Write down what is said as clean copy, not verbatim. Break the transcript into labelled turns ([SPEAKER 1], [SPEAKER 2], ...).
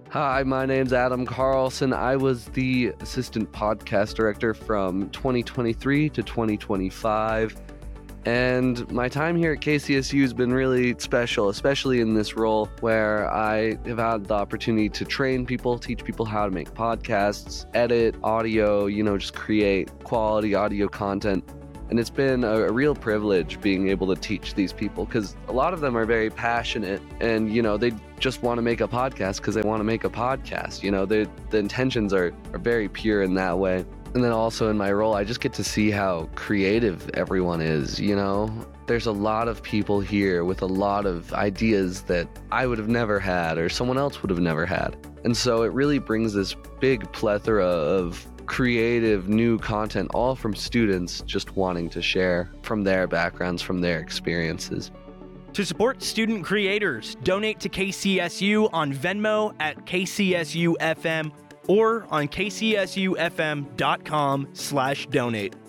[SPEAKER 1] Hi, my name's Adam Carlson. I was the assistant podcast director from 2023 to 2025. And my time here at KCSU has been really special, especially in this role where I have had the opportunity to train people, teach people how to make podcasts, edit audio, just create quality audio content. And it's been a real privilege being able to teach these people because a lot of them are very passionate and, they just want to make a podcast because they want to make a podcast. The intentions are very pure in that way. And then also in my role, I just get to see how creative everyone is, There's a lot of people here with a lot of ideas that I would have never had or someone else would have never had. And so it really brings this big plethora of creative new content, all from students just wanting to share from their backgrounds, from their experiences.
[SPEAKER 2] To support student creators, donate to KCSU on Venmo at KCSUFM or on kcsufm.com/donate.